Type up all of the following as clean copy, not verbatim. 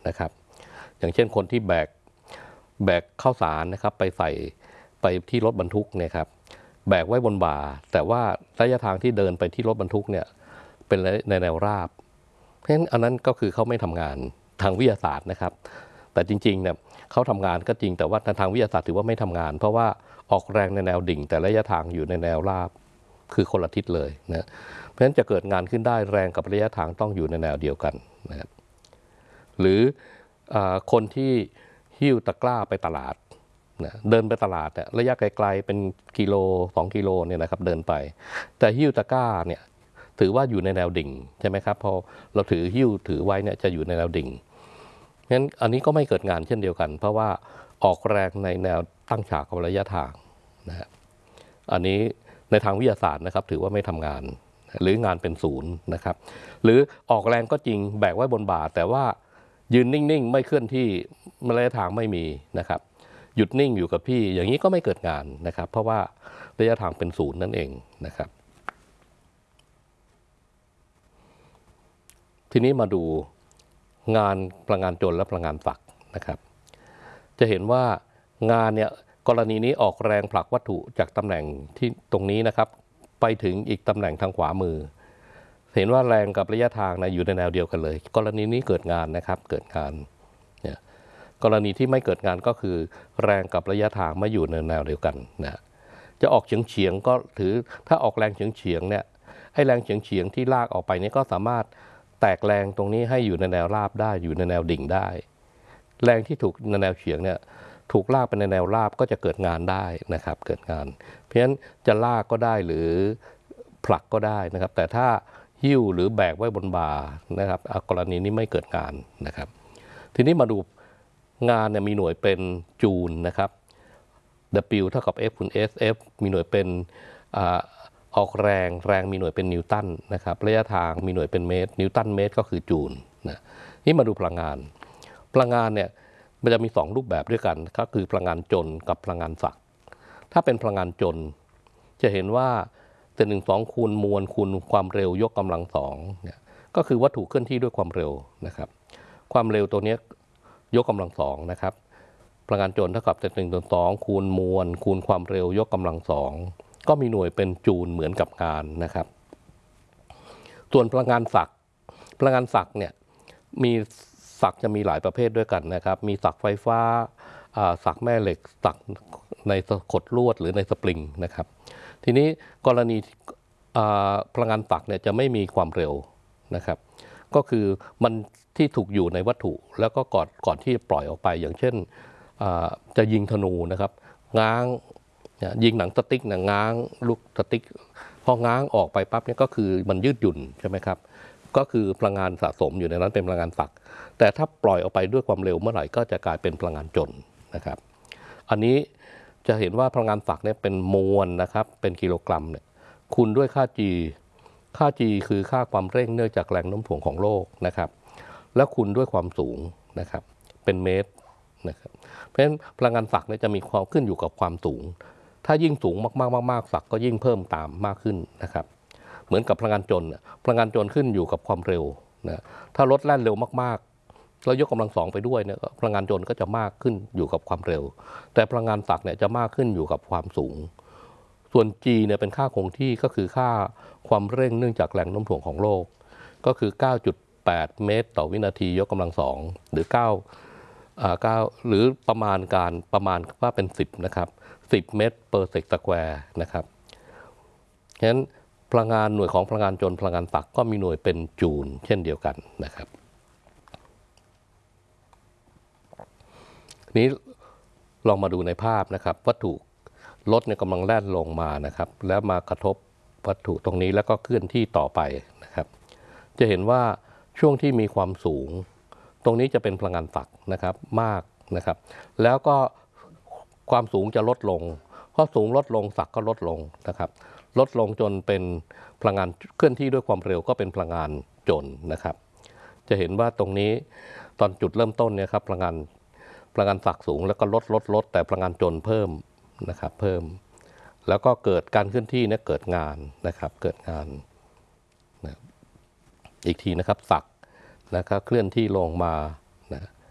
นะครับอย่างเช่นคนที่แบกข้าวสารนะครับไปที่รถบรรทุกเนี่ยครับแบกไว้บนบ่าแต่ว่าระยะทางที่เดินไปที่รถบรรทุกเนี่ยเป็นในแนวราบเพราะฉะนั้นอันนั้นก็คือเขาไม่ทำงานทางวิทยาศาสตร์นะครับแต่จริงๆเนี่ยเขาทำงานก็จริงแต่ว่าทางวิทยาศาสตร์ถือว่าไม่ทำงานเพราะว่าออกแรงในแนวดิ่งแต่ระยะทางอยู่ในแนวราบคือคนละทิศเลยนะเพราะฉะนั้นจะเกิดงานขึ้นได้แรงกับระยะทางต้องอยู่ในแนวเดียวกันนะครับหรือคนที่หิ้วตะกร้าไปตลาดนะเดินไปตลาดเนี่ยระยะไกลๆเป็นกิโล2 กิโลเนี่ยนะครับเดินไปแต่หิ้วตะกร้าเนี่ยถือว่าอยู่ในแนวดิ่งใช่ไหมครับพอเราหิ้วถือไว้เนี่ยจะอยู่ในแนวดิ่งงั้นอันนี้ก็ไม่เกิดงานเช่นเดียวกันเพราะว่าออกแรงในแนวตั้งฉากกับระยะทางนะฮะอันนี้ในทางวิทยาศาสตร์นะครับถือว่าไม่ทำงานหรืองานเป็นศูนย์นะครับหรือออกแรงก็จริงแบกไว้บนบ่าแต่ว่ายืนนิ่งๆไม่เคลื่อนที่ระยะทางไม่มีนะครับหยุดนิ่งอยู่กับพี่อย่างนี้ก็ไม่เกิดงานนะครับเพราะว่าระยะทางเป็นศูนย์นั่นเองนะครับทีนี้มาดูงานพลังงานจนและพลังงานฝักนะครับจะเห็นว่างานเนี่ยกรณีนี้ออกแรงผลักวัตถุจากตำแหน่งที่ตรงนี้นะครับไปถึงอีกตำแหน่งทางขวามือเห็นว่าแรงกับระยะทางนะอยู่ในแนวเดียวกันเลยกรณีนี้เกิดงานนะครับเกิดงานเนี่ยกรณีที่ไม่เกิดงานก็คือแรงกับระยะทางไม่อยู่ในแนวเดียวกันนะจะออกเฉียงก็ถือถ้าออกแรงเฉียงเนี่ยให้แรงเฉียงที่ลากออกไปนี่ก็สามารถแตกแรงตรงนี้ให้อยู่ในแนวราบได้อยู่ในแนวดิ่งได้แรงที่ถูกในแนวเฉียงเนี่ยถูกลากไปในแนวราบก็จะเกิดงานได้นะครับเกิดงานเพราะฉะนั้นจะลากก็ได้หรือผลักก็ได้นะครับแต่ถ้าหิ้วหรือแบกไว้บนบ่านะครับกรณีนี้ไม่เกิดงานนะครับทีนี้มาดูงานเนี่ยมีหน่วยเป็นจูลนะครับ W เท่ากับ F คูณ S F มีหน่วยเป็นออกแรงมีหน่วยเป็นนิวตันนะครับระยะทางมีหน่วยเป็นเมตรนิวตันเมตรก็คือจูลนะนี่มาดูพลังงานเนี่ยมันจะมี2รูปแบบด้วยกันก็คือพลังงานจนกับพลังงานฝักถ้าเป็นพลังงานจนจะเห็นว่า1/2คูณมวลคูณความเร็วยกกำลัง2เนี่ยก็คือวัตถุเคลื่อนที่ด้วยความเร็วนะครับความเร็วตัวนี้ยกกำลัง2นะครับพลังงานจนเท่ากับ1/2คูณมวลคูณความเร็วยกกำลัง2ก็มีหน่วยเป็นจูลเหมือนกับงานนะครับส่วนพลังงานฝักเนี่ยมีฝักจะมีหลายประเภทด้วยกันนะครับมีฝักไฟฟ้าฝักแม่เหล็กฝักในขดลวดหรือในสปริงนะครับทีนี้กรณีพลังงานฝักเนี่ยจะไม่มีความเร็วนะครับก็คือมันที่ถูกอยู่ในวัตถุแล้วก็ก่อนที่จะปล่อยออกไปอย่างเช่นจะยิงธนูนะครับง้างยิงหนังสติ๊กนะง้างลูกสติ๊กพอง้างออกไปปั๊บเนี่ยก็คือมันยืดหยุ่นใช่ไหมครับก็คือพลังงานสะสมอยู่ในนั้นเป็นพลังงานฝักแต่ถ้าปล่อยออกไปด้วยความเร็วเมื่อไหร่ก็จะกลายเป็นพลังงานจนนะครับอันนี้จะเห็นว่าพลังงานฝักเนี่ยเป็นมวลนะครับเป็นกิโลกรัมเนี่ยคูณด้วยค่า G คือค่าความเร่งเนื่องจากแรงโน้มถ่วงของโลกนะครับแล้วคูณด้วยความสูงนะครับเป็นเมตรนะครับเพราะฉะนั้นพลังงานฝักเนี่ยจะมีความขึ้นอยู่กับความสูงถ้ายิ่งสูงมากฝักก็ยิ่งเพิ่มตามมากขึ้นนะครับเหมือนกับพลังงานจนพลังงานจนขึ้นอยู่กับความเร็วนะถ้ารถแล่นเร็วมากๆแล้วยกกำลัง2ไปด้วยเนี่ยพลังงานจนก็จะมากขึ้นอยู่กับความเร็วแต่พลังงานฝักเนี่ยจะมากขึ้นอยู่กับความสูงส่วน G เนี่ยเป็นค่าคงที่ก็คือค่าความเร่งเนื่องจากแรงโน้มถ่วงของโลกก็คือ 9.8 เมตรต่อวินาทียกกำลัง2หรือ9หรือประมาณว่าเป็น10นะครับ10 เมตรเปอร์เซกสแควร์นะครับฉะนั้นพลังงานหน่วยของพลังงานจนพลังงานฝักก็มีหน่วยเป็นจูลเช่นเดียวกันนะครับนี้ลองมาดูในภาพนะครับวัตถุรถเนี่ยกำลังแล่นลงมานะครับแล้วมากระทบวัตถุตรงนี้แล้วก็เคลื่อนที่ต่อไปนะครับจะเห็นว่าช่วงที่มีความสูงตรงนี้จะเป็นพลังงานฝักนะครับมากนะครับแล้วก็ความสูงจะลดลงพอสูงลดลงฝักก็ลดลงนะครับลดลงจนเป็นพลังงานเคลื่อนที่ด้วยความเร็วก็เป็นพลังงานจนนะครับจะเห็นว่าตรงนี้ตอนจุดเริ่มต้นเนี่ยครับพลังงานฝักสูงแล้วก็ลดแต่พลังงานจนเพิ่มนะครับเพิ่มแล้วก็เกิดการเคลื่อนที่เนี่ยเกิดงานนะครับเกิดงานนะอีกทีนะครับฝักนะครับเคลื่อนที่ลงมานะ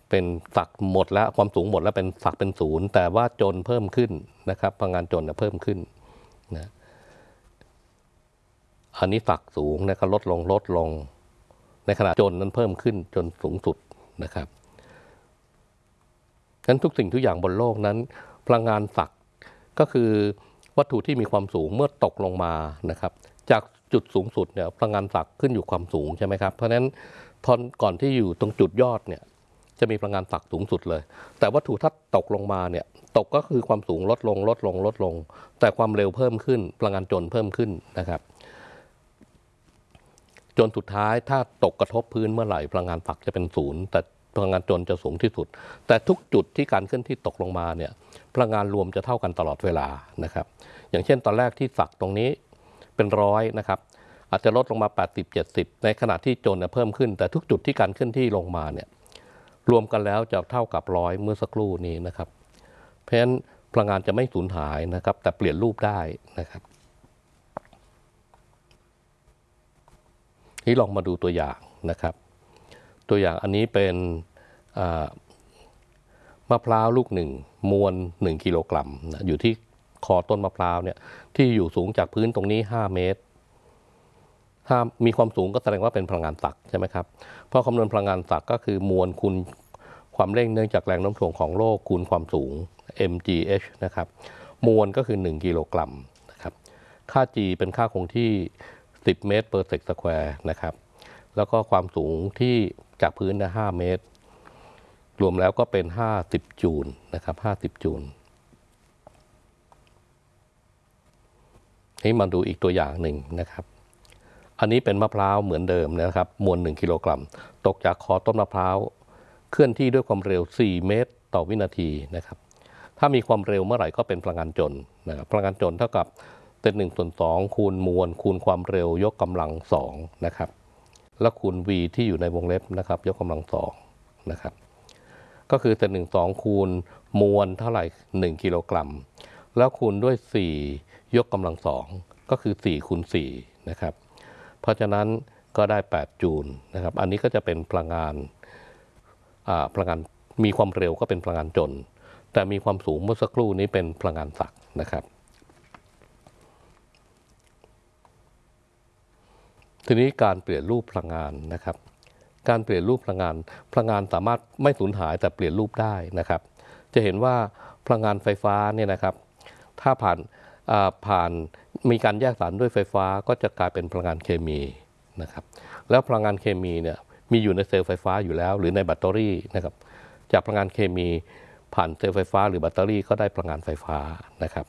เป็นศักดิ์หมดแล้วความสูงหมดแล้วเป็นศักดิ์เป็นศูนย์แต่ว่าจนเพิ่มขึ้นนะครับพลังงานจนเพิ่มขึ้นนะอันนี้ศักดิ์สูงนะครับลดลงในขณะจนนั้นเพิ่มขึ้นจนสูงสุดนะครับงั้นทุกสิ่งทุกอย่างบนโลกนั้นพลังงานศักดิ์ก็คือวัตถุที่มีความสูงเมื่อตกลงมานะครับจากจุดสูงสุดเนี่ยพลังงานศักดิ์ขึ้นอยู่ความสูงใช่ไหมครับเพราะฉะนั้นตอนก่อนที่อยู่ตรงจุดยอดเนี่ยจะมีพลังงานศักดิ์สูงสุดเลยแต่วัตถุถ้าตกลงมาเนี่ยตกก็คือความสูงลดลงแต่ความเร็วเพิ่มขึ้นพลังงานจนเพิ่มขึ้นนะครับจนสุดท้ายถ้าตกกระทบพื้นเมื่อไหร่พลังงานศักดิ์จะเป็นศูนย์แต่พลังงานจนจะสูงที่สุดแต่ทุกจุดที่การเคลื่อนที่ตกลงมาเนี่ยพลังงานรวมจะเท่ากันตลอดเวลานะครับอย่างเช่นตอนแรกที่ศักดิ์ตรงนี้เป็น100นะครับอาจจะลดลงมา80-70ในขณะที่จนเพิ่มขึ้นแต่ทุกจุดที่การเคลื่อนที่ลงมาเนี่ยรวมกันแล้วจะเท่ากับ100เมื่อสักครู่นี้นะครับเพราะฉะนั้นพลังงานจะไม่สูญหายนะครับแต่เปลี่ยนรูปได้นะครับนี่ลองมาดูตัวอย่างนะครับตัวอย่างอันนี้เป็นมะพร้าวลูกหนึ่งมวล1กิโลกรัมนะอยู่ที่คอต้นมะพร้าวเนี่ยที่อยู่สูงจากพื้นตรงนี้5เมตรถ้ามีความสูงก็แสดงว่าเป็นพลังงานศักดิ์ใช่ไหมครับเพราะคำนวณพลังงานศักดิ์ก็คือมวลคูณความเร่งเนื่องจากแรงโน้มถ่วงของโลกคูณความสูง mgh นะครับมวลก็คือ1กิโลกรัมนะครับค่า g เป็นค่าคงที่10เมตร per sec square นะครับแล้วก็ความสูงที่จากพื้น5เมตรรวมแล้วก็เป็น50จูลนะครับ50จูลนี่มาดูอีกตัวอย่างหนึ่งนะครับอันนี้เป็นมะพร้าวเหมือนเดิมนะครับมวล1กิโลกรัมตกจากคอต้นมะพร้าวเคลื่อนที่ด้วยความเร็ว4เมตรต่อวินาทีนะครับถ้ามีความเร็วเมื่อไหร่ก็เป็นพลังงานจนนะครับพลังงานจนเท่ากับเป็น1/2คูณมวลคูณความเร็วยกกำลัง2นะครับแล้วคูณ v ที่อยู่ในวงเล็บนะครับยกกำลัง2นะครับก็คือเศษ1/2คูณมวลเท่าไหร่1กิโลกรัมแล้วคูณด้วย4ยกกำลัง2ก็คือ4คูณ4นะครับเพราะฉะนั้นก็ได้8จูลนะครับอันนี้ก็จะเป็นพลังงานมีความเร็วก็เป็นพลังงานจนแต่มีความสูงเมื่อสักครู่นี้เป็นพลังงานศักดิ์นะครับทีนี้การเปลี่ยนรูปพลังงานนะครับการเปลี่ยนรูปพลังงานสามารถไม่สูญหายแต่เปลี่ยนรูปได้นะครับจะเห็นว่าพลังงานไฟฟ้าเนี่ยนะครับถ้าผ่านมีการแยกสารด้วยไฟฟ้าก็จะกลายเป็นพลังงานเคมีนะครับแล้วพลังงานเคมีเนี่ยมีอยู่ในเซลล์ไฟฟ้าอยู่แล้วหรือในแบตเตอรี่นะครับจากพลังงานเคมีผ่านเซลล์ไฟฟ้าหรือแบตเตอรี่ก็ได้พลังงานไฟฟ้านะครับ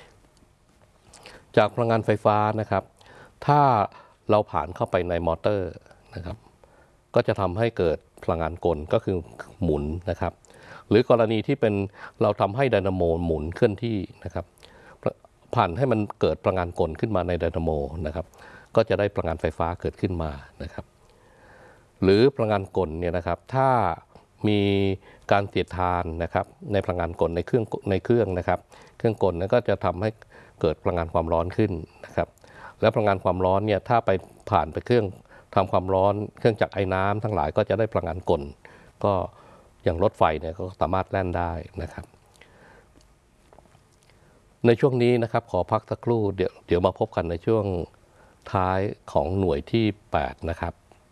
จากพลังงานไฟฟ้านะครับถ้าเราผ่านเข้าไปในมอเตอร์นะครับก็จะทำให้เกิดพลังงานกลก็คือหมุนนะครับหรือกรณีที่เป็นเราทำให้ไดนาโมหมุนเคลื่อนที่นะครับผ่านให้มันเกิดพลังงานกลขึ้นมาในไดนาโมนะครับก็จะได้พลังงานไฟฟ้าเกิดขึ้นมานะครับหรือพลังงานกลเนี่ยนะครับถ้ามีการเสียดทานนะครับในพลังงานกลในเครื่องนะครับเครื่องกลนั้นก็จะทำให้เกิดพลังงานความร้อนขึ้นนะครับแล้วพลังงานความร้อนเนี่ยถ้าไปผ่านไปเครื่องทำความร้อนเครื่องจักรไอ้น้ำทั้งหลายก็จะได้พลังงานกลก็อย่างรถไฟเนี่ยก็สามารถแล่นได้นะครับในช่วงนี้นะครับขอพักสักครู่เดี๋ยวมาพบกันในช่วงท้ายของหน่วยที่8นะครับ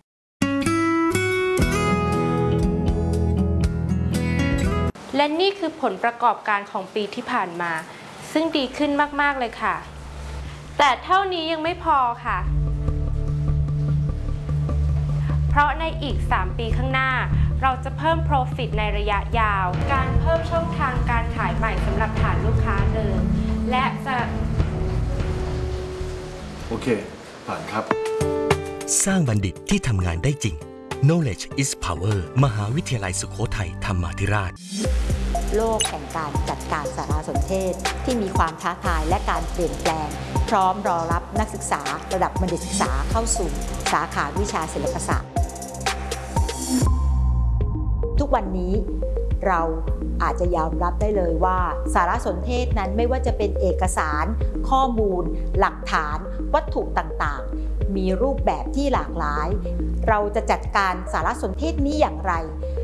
และนี่คือผลประกอบการของปีที่ผ่านมาซึ่งดีขึ้นมากๆเลยค่ะแต่เท่านี้ยังไม่พอค่ะเพราะในอีก3ปีข้างหน้าเราจะเพิ่ม Profit ในระยะยาวการเพิ่มช่องทางการขายใหม่สำหรับฐานลูกค้าเดิมและจะโอเคผ่านครับสร้างบัณฑิตที่ทำงานได้จริง Knowledge is Power มหาวิทยาลัยสุโขทัยธรรมาธิราชโลกแห่งการจัดการสารสนเทศที่มีความท้าทายและการเปลี่ยนแปลงพร้อมรอรับนักศึกษาระดับบัณฑิตศึกษาเข้าสู่สาขาวิชาศิลปศาสตร์ทุกวันนี้เราอาจจะยอมรับได้เลยว่าสารสนเทศนั้นไม่ว่าจะเป็นเอกสารข้อมูลหลักฐานวัตถุต่างๆมีรูปแบบที่หลากหลายเราจะจัดการสารสนเทศนี้อย่างไร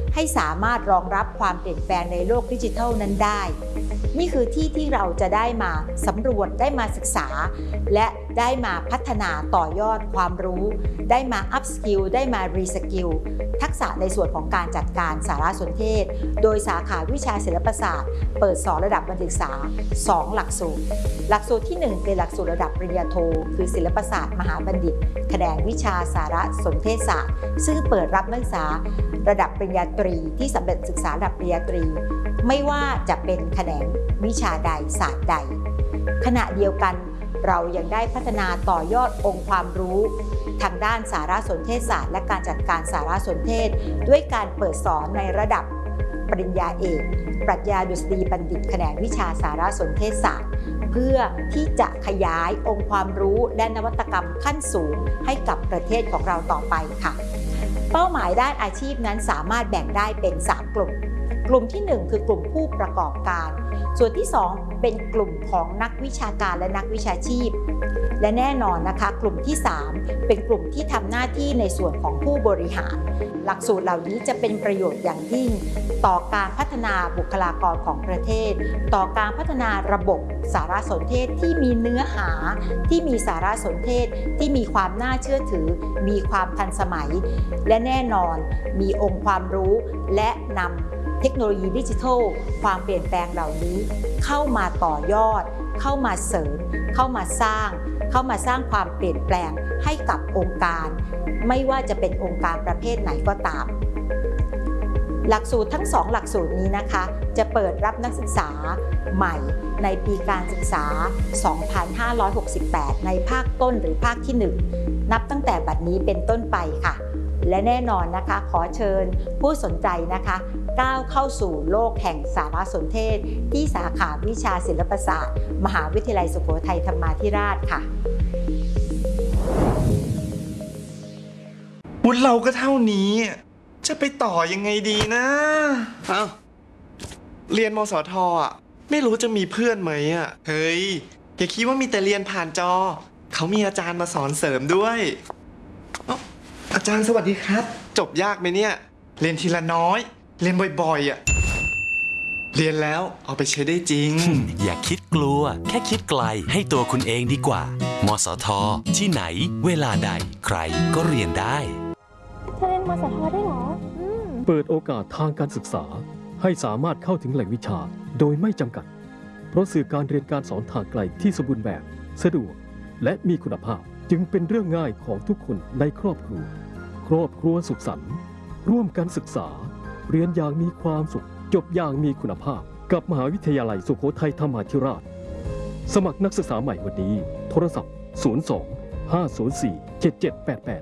ให้สามารถรองรับความเปลี่ยนแปลงในโลกดิจิทัลนั้นได้นี่คือที่ที่เราจะได้มาสำรวจได้มาศึกษาและได้มาพัฒนาต่อยอดความรู้ได้มาอัพสกิลได้มารีสกิลทักษะในส่วนของการจัดการสารสนเทศโดยสาขาวิชาศิลปศาสตร์เปิดสอนระดับบัณฑิตศึกษา2หลักสูตรหลักสูตรที่1เป็นหลักสูตรระดับปริญญาโทคือศิลปศาสตร์มหาบัณฑิตแขนงวิชาสารสนเทศศาสตร์ซึ่งเปิดรับนักศึกษาระดับปริญญาตรีที่สำเร็จศึกษาระดับปริญญาตรีไม่ว่าจะเป็นแขนงวิชาใดศาสตร์ใดขณะเดียวกันเรายังได้พัฒนาต่อยอดองค์ความรู้ทางด้านสารสนเทศศาสตร์และการจัดการสารสนเทศด้วยการเปิดสอนในระดับปริญญาเอกปรัชญาดุษฎีบัณฑิตแขนงวิชาสารสนเทศศาสตร์เพื่อที่จะขยายองค์ความรู้และนวัตกรรมขั้นสูงให้กับประเทศของเราต่อไปค่ะเป้าหมายด้านอาชีพนั้นสามารถแบ่งได้เป็น3กลุ่มกลุ่มที่1คือกลุ่มผู้ประกอบการส่วนที่2เป็นกลุ่มของนักวิชาการและนักวิชาชีพและแน่นอนนะคะกลุ่มที่3เป็นกลุ่มที่ทำหน้าที่ในส่วนของผู้บริหารหลักสูตรเหล่านี้จะเป็นประโยชน์อย่างยิ่งต่อการพัฒนาบุคลากรของประเทศต่อการพัฒนาระบบสารสนเทศที่มีเนื้อหาที่มีสารสนเทศที่มีความน่าเชื่อถือมีความทันสมัยและแน่นอนมีองค์ความรู้และนำเทคโนโลยีดิจิทัลความเปลี่ยนแปลงเหล่านี้เข้ามาต่อยอดเข้ามาเสริมเข้ามาสร้างความเปลี่ยนแปลงให้กับองค์การไม่ว่าจะเป็นองค์การประเภทไหนก็ตามหลักสูตรทั้ง2หลักสูตรนี้นะคะจะเปิดรับนักศึกษาใหม่ในปีการศึกษา 2568 ในภาคต้นหรือภาคที่1นับตั้งแต่บัดนี้เป็นต้นไปค่ะและแน่นอนนะคะขอเชิญผู้สนใจนะคะก้าวเข้าสู่โลกแห่งสารสนเทศที่สาขาวิชาศิลปศาสตร์มหาวิทยาลัยสุโขทัยธรรมาธิราชค่ะวุฒิเราก็เท่านี้จะไปต่อยังไงดีนะเอ้าเรียนมสทอ่ะไม่รู้จะมีเพื่อนไหมอ่ะเฮ้ยอย่าคิดว่ามีแต่เรียนผ่านจอเขามีอาจารย์มาสอนเสริมด้วยอาจารย์สวัสดีครับจบยากไหมเนี่ยเรียนทีละน้อยเรียนบ่อยๆอ่ะเรียนแล้วเอาไปใช้ได้จริงอย่าคิดกลัวแค่คิดไกลให้ตัวคุณเองดีกว่า มสท ที่ไหนเวลาใดใครก็เรียนได้เธอเรียนมสทได้เหรอเปิดโอกาสทางการศึกษาให้สามารถเข้าถึงแหล่งวิชาโดยไม่จำกัดเพราะสื่อการเรียนการสอนทางไกลที่สมบูรณ์แบบสะดวกและมีคุณภาพจึงเป็นเรื่องง่ายของทุกคนในครอบครัวสุขสันต์ร่วมกันศึกษาเรียนอย่างมีความสุขจบอย่างมีคุณภาพกับมหาวิทยาลัยสุโขทัยธรรมาธิราชสมัครนักศึกษาใหม่วันนี้โทรศัพท์ 02-504-7788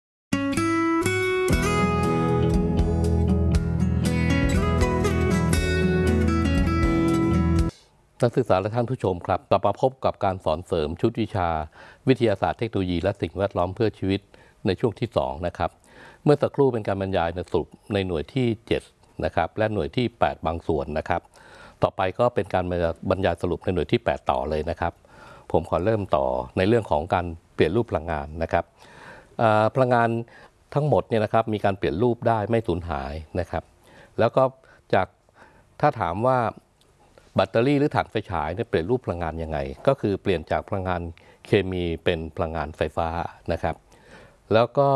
นักศึกษาและท่านผู้ชมครับกลับมาพบกับการสอนเสริมชุดวิชาวิทยาศาสตร์เทคโนโลยีและสิ่งแวดล้อมเพื่อชีวิตในช่วงที่2นะครับเมื่อสักครู่เป็นการบรรยายในสรุปในหน่วยที่7นะครับและหน่วยที่8บางส่วนนะครับต่อไปก็เป็นการบรรยายสรุปในหน่วยที่8ต่อเลยนะครับผมขอเริ่มต่อในเรื่องของการเปลี่ยนรูปพลังงานนะครับพลังงานทั้งหมดเนี่ยนะครับมีการเปลี่ยนรูปได้ไม่สูญหายนะครับแล้วก็จากถ้าถามว่าแบตเตอรี่หรือถังไฟฉายเนี่ยเปลี่ยนรูปพลังงานยังไงก็คือเปลี่ยนจากพลังงานเคมีเป็นพลังงานไฟฟ้านะครับแล้วก็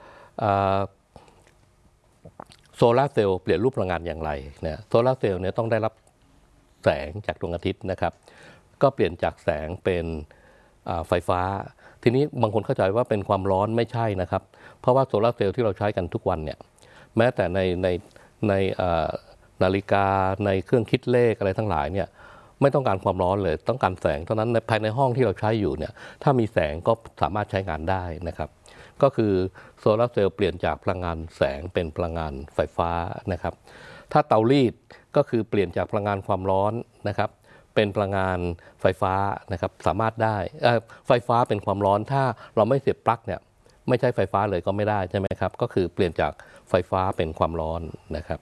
โซลาร์เซลล์เปลี่ยนรูปพลังงานอย่างไรเนี่ยโซลาร์เซลล์เนี่ยต้องได้รับแสงจากดวงอาทิตย์นะครับก็เปลี่ยนจากแสงเป็นไฟฟ้าทีนี้บางคนเข้าใจว่าเป็นความร้อนไม่ใช่นะครับเพราะว่าโซลาร์เซลล์ที่เราใช้กันทุกวันเนี่ยแม้แต่ในนาฬิกาในเครื่องคิดเลขอะไรทั้งหลายเนี่ยไม่ต้องการความร้อนเลยต้องการแสงเท่านั้นภายในห้องที่เราใช้อยู่เนี่ยถ้ามีแสงก็สามารถใช้งานได้นะครับก็คือโซลาร์เซลล์เปลี่ยนจากพลังงานแสงเป็นพลังงานไฟฟ้านะครับถ้าเตารีดก็คือเปลี่ยนจากพลังงานความร้อนนะครับเป็นพลังงานไฟฟ้านะครับสามารถได้ไฟฟ้าเป็นความร้อนถ้าเราไม่เสียบปลั๊กเนี่ยไม่ใช้ไฟฟ้าเลยก็ไม่ได้ใช่ไหมครับก็คือเปลี่ยนจากไฟฟ้าเป็นความร้อนนะครับ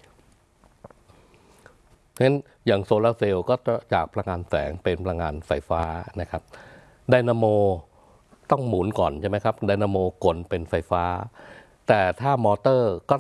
เพราะฉะนั้นอย่างโซลาร์เซลล์ก็จากพลังงานแสงเป็นพลังงานไฟฟ้านะครับไดนาโมต้องหมุนก่อนใช่ไหมครับไดนาโมกลเป็นไฟฟ้าแต่ถ้ามอเตอร์ก็